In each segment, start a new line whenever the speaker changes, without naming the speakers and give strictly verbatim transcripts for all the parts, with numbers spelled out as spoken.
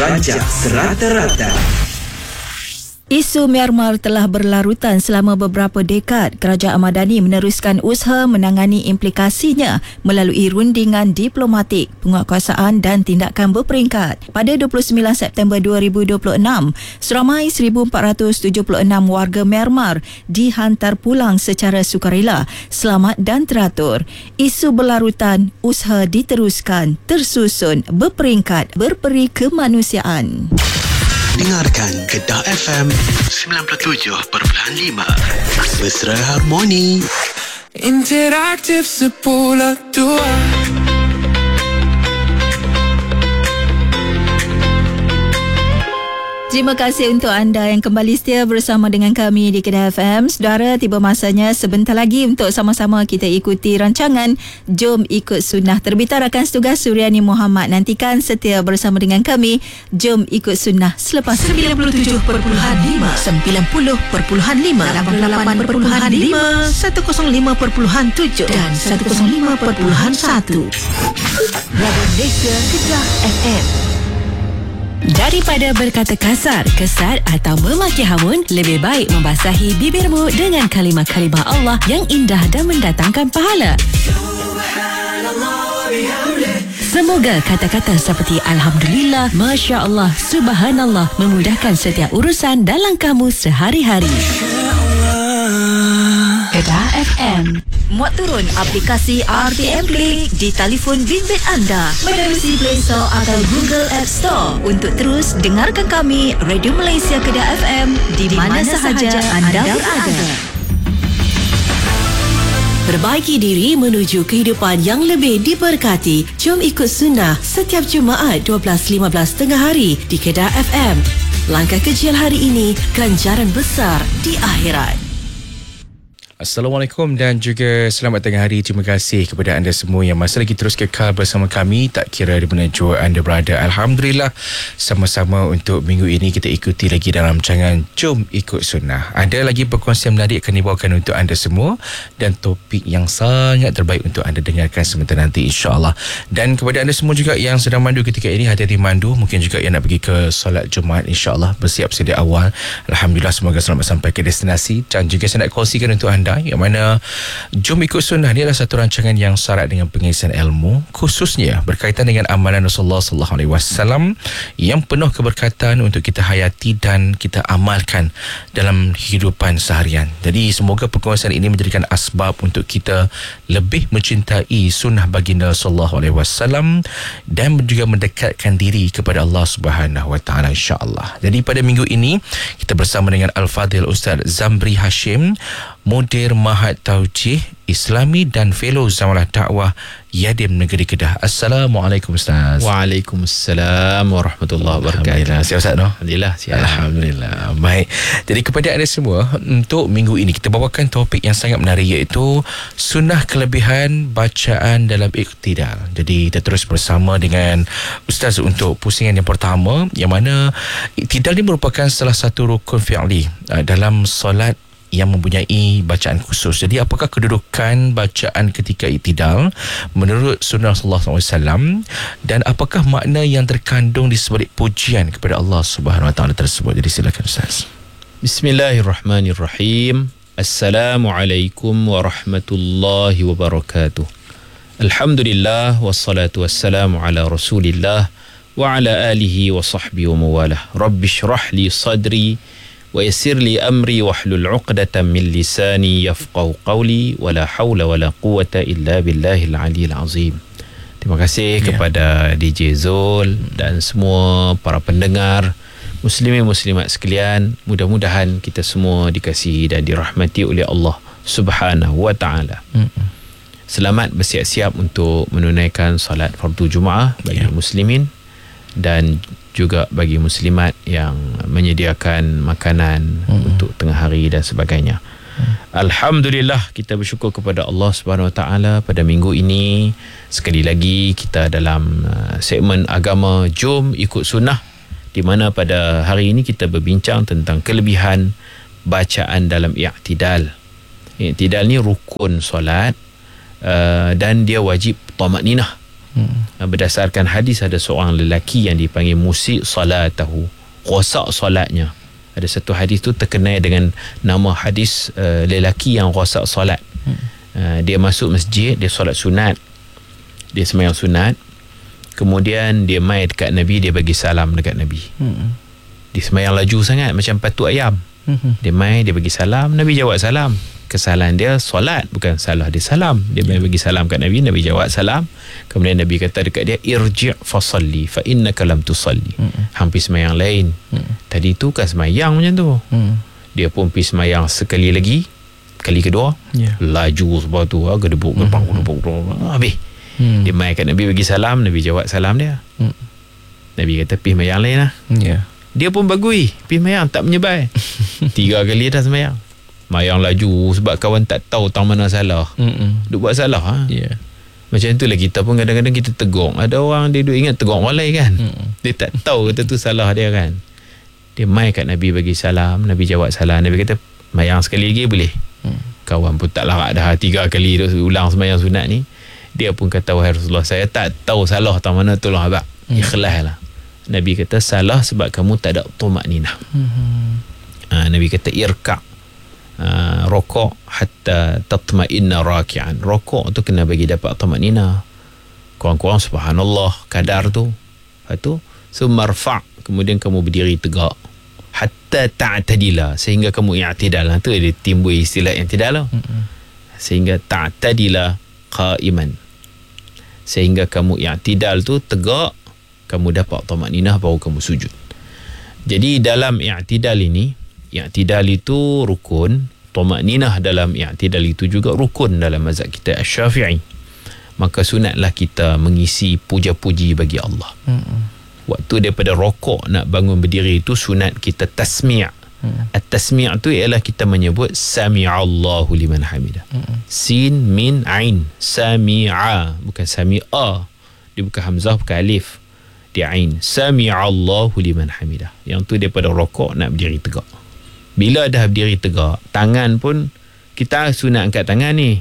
Rancak serata-rata.
Isu Myanmar telah berlarutan selama beberapa dekad. Kerajaan Madani meneruskan usaha menangani implikasinya melalui rundingan diplomatik, penguatkuasaan dan tindakan berperingkat. Pada dua puluh sembilan September dua ribu dua puluh enam, seramai seribu empat ratus tujuh puluh enam warga Myanmar dihantar pulang secara sukarela, selamat dan teratur. Isu berlarutan, usaha diteruskan, tersusun, berperingkat, berperi kemanusiaan.
Dengarkan Kedah F M sembilan puluh tujuh perpuluhan lima. Mesra Harmoni.
Interaktif sepuluh dua.
Terima kasih untuk anda yang kembali setia bersama dengan kami di Kedah F M. Saudara, tiba masanya sebentar lagi untuk sama-sama kita ikuti rancangan Jom Ikut Sunnah terbitan rakan setugas Suryani Muhammad. Nantikan setia bersama dengan kami Jom Ikut Sunnah selepas
sembilan puluh tujuh perpuluhan lima, sembilan puluh perpuluhan lima, lapan puluh lapan perpuluhan lima, seratus lima perpuluhan tujuh dan seratus lima perpuluhan satu. Radio Malaysia Kedah F M.
Daripada berkata kasar, kesat atau memaki hamun, lebih baik membasahi bibirmu dengan kalimah-kalimah Allah yang indah dan mendatangkan pahala. Semoga kata-kata seperti Alhamdulillah, Masya Allah, Subhanallah memudahkan setiap urusan dalam kamu sehari-hari. Kedah F M.
Muat turun aplikasi R T M Play di telefon bimbit anda menerusi Play Store atau Google App Store untuk terus dengarkan kami Radio Malaysia Kedah F M di, di mana, mana sahaja anda berada.
Perbaiki diri menuju kehidupan yang lebih diberkati. Jom ikut sunnah setiap Jumaat dua belas lima belas tengah hari di Kedah F M. Langkah kecil hari ini, ganjaran besar di akhirat.
Assalamualaikum dan juga selamat tengah hari. Terima kasih kepada anda semua yang masih lagi terus kekal bersama kami, tak kira di mana jua anda berada. Alhamdulillah, sama-sama untuk minggu ini kita ikuti lagi dalam rancangan Jom Ikut Sunnah. Ada lagi perkongsian menarik akan dibawakan untuk anda semua dan topik yang sangat terbaik untuk anda dengarkan sebentar nanti, insya-Allah. Dan kepada anda semua juga yang sedang mandu ketika ini, hati-hati mandu, mungkin juga yang nak pergi ke solat Jumaat, insya-Allah bersiap sedia awal. Alhamdulillah, semoga selamat sampai ke destinasi. Dan juga saya nak kongsikan untuk anda yang mana Jom Ikut Sunnah ni adalah satu rancangan yang syarat dengan pengisian ilmu, khususnya berkaitan dengan amalan Rasulullah sallallahu alaihi wasallam yang penuh keberkatan untuk kita hayati dan kita amalkan dalam kehidupan seharian. Jadi semoga perkongsian ini menjadikan asbab untuk kita lebih mencintai sunnah baginda sallallahu alaihi wasallam dan juga mendekatkan diri kepada Allah Subhanahu wa taala, insya-Allah. Jadi pada minggu ini kita bersama dengan Al-Fadhil Ustaz Zamri Hashim, Mudir Mahat Taujih Islami dan Fellow Zamalah Dakwah Yadim Negeri Kedah. Assalamualaikum Ustaz.
Waalaikumsalam warahmatullahi wabarakatuh.
Sihat Ustaz, no?
Alhamdulillah, sihat.
Alhamdulillah. Baik. Jadi kepada anda semua, untuk minggu ini kita bawakan topik yang sangat menarik, iaitu sunnah kelebihan bacaan dalam iktidal. Jadi kita terus bersama dengan Ustaz untuk pusingan yang pertama, yang mana iktidal ini merupakan salah satu rukun fi'li uh, dalam solat yang mempunyai bacaan khusus. Jadi apakah kedudukan bacaan ketika iktidal menurut sunnah Rasulullah sallallahu alaihi wasallam, dan apakah makna yang terkandung di sebalik pujian kepada Allah Subhanahu wa taala tersebut? Jadi silakan Ustaz.
Bismillahirrahmanirrahim. Assalamualaikum warahmatullahi wabarakatuh. Alhamdulillah wassalatu wassalamu ala Rasulillah wa ala alihi wa sahbihi wa mawalah. Rabbi shrah li sadri wa yassir li amri wahlul 'uqdatam min lisani yafqahu qawli wa la haula wa la quwwata illa billahil aliyyil azim. Terima kasih ya. kepada D J Zul dan semua para pendengar, muslimin muslimat sekalian. Mudah-mudahan kita semua dikasihi dan dirahmati oleh Allah Subhanahu wa taala. Mm-hmm. Selamat bersiap-siap untuk menunaikan solat fardu Jumaah bagi ya. muslimin dan juga bagi muslimat yang menyediakan makanan hmm. untuk tengah hari dan sebagainya. Hmm. Alhamdulillah, kita bersyukur kepada Allah Subhanahu Wa Taala pada minggu ini sekali lagi kita dalam uh, segmen agama Jom Ikut Sunnah, di mana pada hari ini kita berbincang tentang kelebihan bacaan dalam i'tidal. I'tidal ni rukun solat uh, dan dia wajib tamakninah. hmm. berdasarkan hadis ada seorang lelaki yang dipanggil musyi salatahu, rosak solatnya. Ada satu hadis tu terkenal dengan nama hadis uh, lelaki yang rosak solat. hmm. uh, dia masuk masjid, dia solat sunat, dia sembahyang sunat, kemudian dia mai dekat Nabi, dia bagi salam dekat Nabi. hmm. Dia sembahyang laju sangat macam patuk ayam. hmm. Dia mai, dia bagi salam, Nabi jawab salam. Kesalahan dia solat, bukan salah dia salam. Dia yeah. bagi salam kat Nabi, Nabi jawab salam. Kemudian Nabi kata dekat dia, irji' fasalli fa innaka lam tusalli. Mm-hmm. Hampir semayang lain. Mm-hmm. Tadi tu kan semayang macam tu. Mm-hmm. Dia pun pergi semayang sekali lagi, kali kedua, yeah. laju sebab tu, gedebuk gedebuk gedebuk habis. Mm-hmm. Dia mai kat Nabi bagi salam, Nabi jawab salam dia. Mm-hmm. Nabi kata pergi semayang lain lah. Yeah. Dia pun bagui, pergi semayang tak menyebai. Tiga kali dah semayang. Mayang laju sebab kawan tak tahu tang mana salah. Mm-mm. Duk buat salah. Ha? Yeah. Macam itulah kita pun kadang-kadang kita tegur. Ada orang dia duk ingat tegur orang lain kan. Mm-mm. Dia tak tahu kata tu salah dia kan. Dia mai kat Nabi bagi salam, Nabi jawab salam. Nabi kata mayang sekali lagi boleh. Mm. Kawan pun tak larat dah tiga kali tu ulang sembahyang sunat ni. Dia pun kata wahai Rasulullah, saya tak tahu salah tang mana, tolong abang. Mm. Ikhlaslah. Nabi kata salah sebab kamu tak ada tumakninah. Mm-hmm. Ha, Nabi kata irka' Uh, rokok hatta tatma'inna raki'an. Rokok tu kena bagi dapat tamanina, kurang-kurang subhanallah kadar tu. Lepas tu sumarfa', kemudian kamu berdiri tegak hatta ta'tadila, sehingga kamu i'tidal. Tu dia timbul istilah i'tidal lah. Mm-hmm. Sehingga ta'tadila qa'iman, sehingga kamu i'tidal tu tegak, kamu dapat tamanina baru kamu sujud. Jadi dalam i'tidal ini, i'tidal itu rukun, tumakninah dalam i'tidal itu juga rukun dalam mazhab kita Asy-Syafi'i. Maka sunatlah kita mengisi puja-puji bagi Allah. Mm-hmm. Waktu daripada rokok nak bangun berdiri itu sunat kita tasmi'. Mm-hmm. At-tasmi' itu ialah kita menyebut sami'allahu liman hamidah. Mm-hmm. Sin min ain, sami'a, bukan sami'a. Dia bukan hamzah, bukan alif. Dia ain. Sami'allahu liman hamidah. Yang tu daripada rokok nak berdiri tegak. Bila dah berdiri tegak, tangan pun kita sunat angkat tangan ni.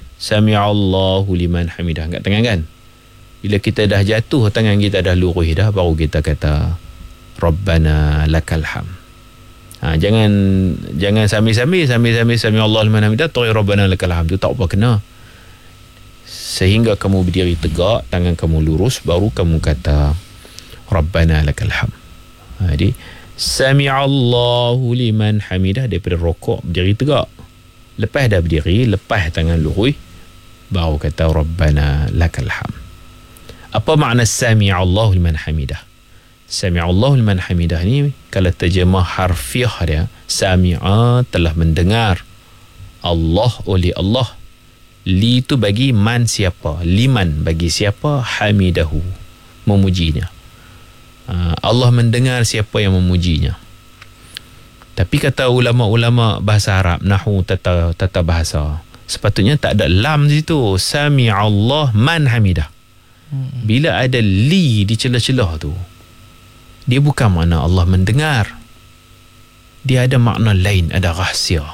Sami'allahu liman hamidah, angkat tangan kan. Bila kita dah jatuh, tangan kita dah lurus dah, baru kita kata Rabbana lakal ham. Ha, jangan jangan sambil-sambil sambil-sambil sami'allahu liman hamidah terus Rabbana lakal ham, tu tak apa kena. Sehingga kamu berdiri tegak, tangan kamu lurus, baru kamu kata Rabbana lakal ham. Ha, jadi Sami'allahu liman hamidah daripada rokok berdiri tegak. Lepas dah berdiri, lepas tangan lurus, baru kata Rabbana lakal ham. Apa makna Sami'allahu liman hamidah? Sami'allahu liman hamidah ni kalau terjemah harfiah dia, Sami'a telah mendengar, Allah oleh Allah, li tu bagi man siapa, liman bagi siapa, hamidahu memujinya. Allah mendengar siapa yang memujinya. Tapi kata ulama-ulama bahasa Arab, nahwu, tata tata bahasa, sepatutnya tak ada lam di situ. Sami'allah man hamidah. Bila ada li di celah-celah tu, dia bukan makna Allah mendengar. Dia ada makna lain, ada rahsia.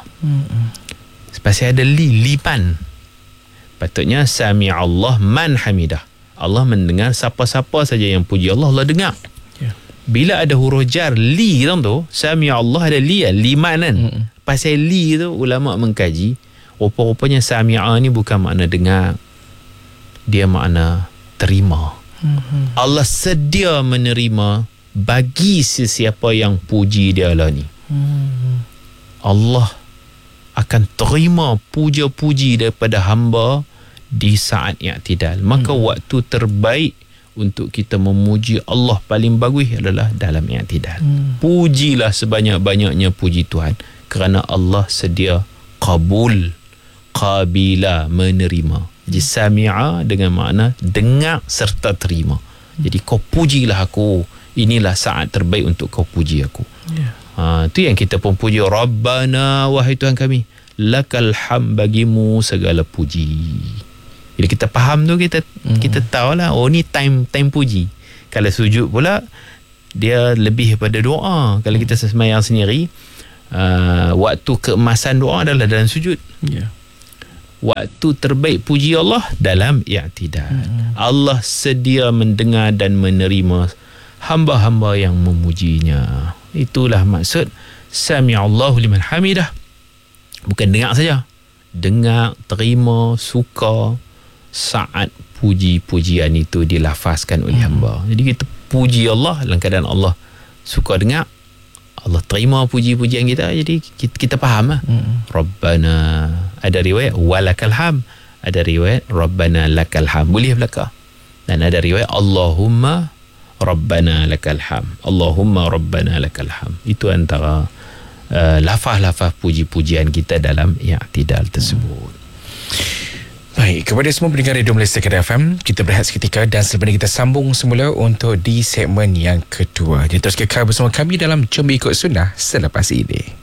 Sebab ada li, liman. Patutnya sami'allah man hamidah. Allah mendengar siapa-siapa saja yang puji Allah, Allah dengar. Bila ada huruf jar li dalam tu, sami'allah ada li, liman kan. Mm-mm. Pasal li tu ulama mengkaji, rupa-rupanya sami'a ni bukan makna dengar, dia makna terima. Mm-hmm. Allah sedia menerima bagi sesiapa yang puji dia lah ni. Mm-hmm. Allah akan terima puja-puji daripada hamba di saat i'tidal. Maka mm-hmm. waktu terbaik untuk kita memuji Allah paling bagus adalah dalam i'tidal. Hmm. Pujilah sebanyak-banyaknya puji Tuhan, kerana Allah sedia qabul, qabila, menerima. Jadi sami'a dengan makna dengar serta terima. Jadi kau pujilah aku, inilah saat terbaik untuk kau puji aku. Yeah. Ha, tu yang kita pun puji, Rabbana, wahai Tuhan kami, lakal ham, bagimu segala puji. Bila kita faham tu, kita mm. kita tahulah, oh ni time time puji. Kalau sujud pula, dia lebih pada doa. Kalau kita sembahyang sendiri, uh, waktu keemasan doa adalah dalam sujud. Yeah. waktu terbaik puji Allah dalam i'tidal. Hmm. Allah sedia mendengar dan menerima hamba-hamba yang memujinya. Itulah maksud Sami'allahu liman hamidah. Bukan dengar saja, dengar, terima, suka saat puji-pujian itu dilafazkan oleh hmm. hamba. Jadi kita puji Allah dalam keadaan Allah suka dengar, Allah terima puji-pujian kita, jadi kita, kita faham lah. Hmm. Rabbana, ada riwayat walakal ham, ada riwayat Rabbana lakal ham, boleh belaka. Dan ada riwayat Allahumma Rabbana lakal ham, Allahumma Rabbana lakal ham. Itu antara uh, lafaz-lafaz puji-pujian kita dalam i'tidal tersebut. Hmm.
Baik, kepada semua pendengar Radio Malaysia Kedah F M, kita berehat seketika dan selepas ini kita sambung semula untuk di segmen yang kedua. Jadi terus kekal bersama kami dalam Jom Ikut Sunnah selepas ini.